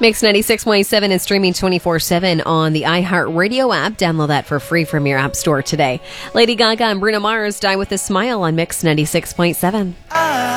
Mix 96.7 and streaming 24/7 on the iHeartRadio app. Download that for free from your app store today. Lady Gaga and Bruno Mars, Die With a Smile on Mix 96.7.